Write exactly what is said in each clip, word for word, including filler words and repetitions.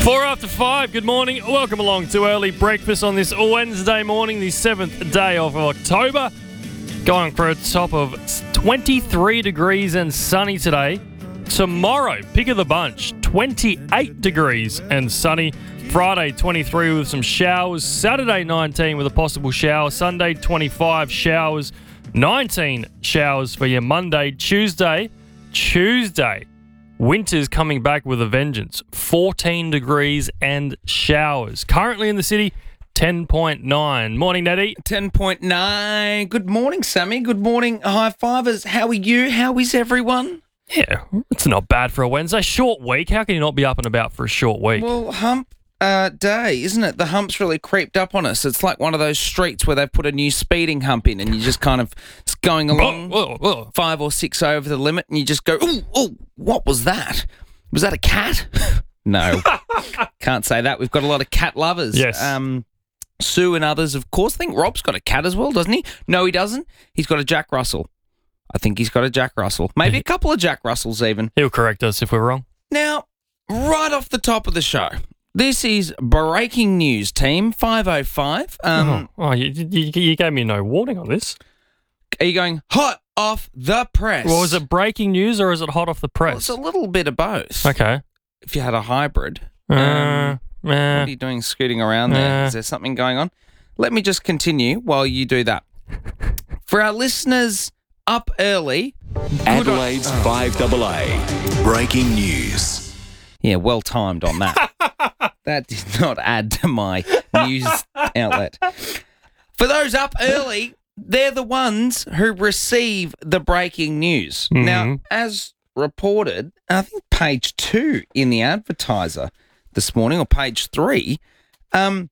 Four after five, good morning. Welcome along to Early Breakfast on this Wednesday morning, the seventh day of October. Going for a top of twenty-three degrees and sunny today. Tomorrow, pick of the bunch, twenty-eight degrees and sunny. Friday, twenty-three with some showers. Saturday, nineteen with a possible shower. Sunday, twenty-five showers. nineteen showers for your Monday. Tuesday, Tuesday. Winter's coming back with a vengeance. fourteen degrees and showers. Currently in the city, ten point nine. Morning, Nettie. ten point nine. Good morning, Sammy. Good morning, high fivers. How are you? How is everyone? Yeah, it's not bad for a Wednesday. Short week. How can you not be up and about for a short week? Well, hump uh, day, isn't it? The hump's really creeped up on us. It's like one of those streets where they've put a new speeding hump in and you just kind of, it's going along Whoa, whoa, whoa. five or six over the limit and you just go, ooh, ooh, what was that? Was that a cat? No, can't say that. We've got a lot of cat lovers. Yes. Um, Sue and others, of course. I think Rob's got a cat as well, doesn't he? No, he doesn't. He's got a Jack Russell. I think he's got a Jack Russell. Maybe a couple of Jack Russells even. He'll correct us if we're wrong. Now, right off the top of the show, this is breaking news, team. five oh five. Um, oh, oh you, you, you gave me no warning on this. Are you going hot off the press? Well, is it breaking news or is it hot off the Well, press? it's a little bit of both. Okay. If you had a hybrid. Uh, Um, uh, what are you doing scooting around there? Uh. Is there something going on? Let me just continue while you do that. For our listeners up early, Adelaide's five double A. Breaking news. yeah, well timed on that. That did not add to my news outlet. For those up early, they're the ones who receive the breaking news. Mhm. Now, as reported, I think page two in the Advertiser this morning, or page three, um,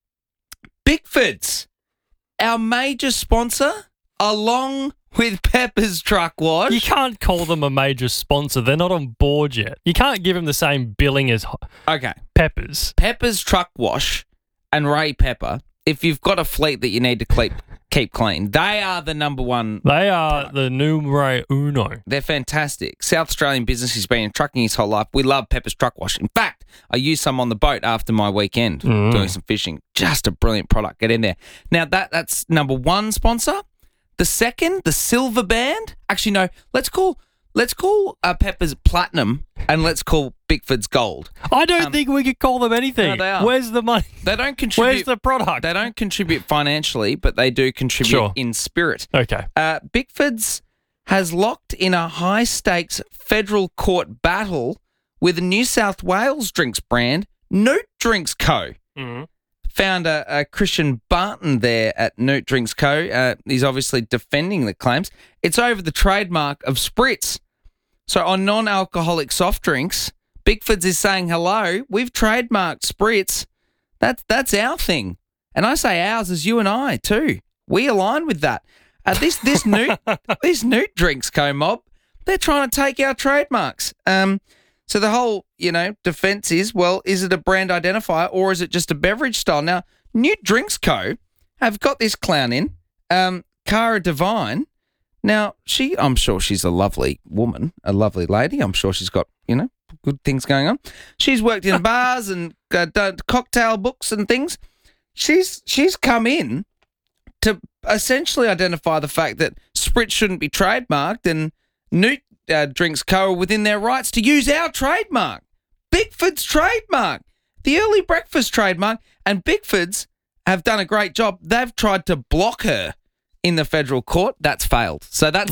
Bickford's, our major sponsor, along with Pepper's Truck Wash. You can't call them a major sponsor. They're not on board yet. You can't give them the same billing as Okay. Peppers. Pepper's Truck Wash and Ray Pepper, if you've got a fleet that you need to keep, keep clean, they are the number one. They are the numero uno. They're fantastic. South Australian business has been in trucking his whole life. We love Pepper's Truck Wash. In fact, I used some on the boat after my weekend Mm. doing some fishing. Just a brilliant product. Get in there. Now, that that's number one sponsor. The second, the Silver Band. Actually, no, let's call let's call uh, Pepper's Platinum and let's call Bickford's Gold. I don't Um, think we could call them anything. No, they are. Where's the money? They don't contribute. Where's the product? They don't contribute financially, but they do contribute Sure. in spirit. Okay. Uh, Bickford's has locked in a high-stakes federal court battle with a New South Wales drinks brand, Newt Drinks Co. Mm-hmm. Founder uh, Christian Barton there at Newt Drinks Co. Uh, he's obviously defending the claims. It's over the trademark of Spritz. So on non-alcoholic soft drinks, Bickford's is saying, hello, we've trademarked Spritz. That's, that's our thing. And I say ours as you and I too. We align with that. Uh, this this Newt this Newt Drinks Co mob, they're trying to take our trademarks. Um, so the whole, you know, defense is, well, is it a brand identifier or is it just a beverage style? Now, Newt Drinks Co have got this clown in, um, Cara Devine. Now, she, I'm sure she's a lovely woman, a lovely lady. I'm sure she's got, you know, good things going on. She's worked in bars and uh, done cocktail books and things. She's she's come in to essentially identify the fact that Spritz shouldn't be trademarked and Newt uh, Drinks Co. are within their rights to use our trademark, Bickford's trademark, the early breakfast trademark, and Bickford's have done a great job. They've tried to block her in the federal court. That's failed. So that's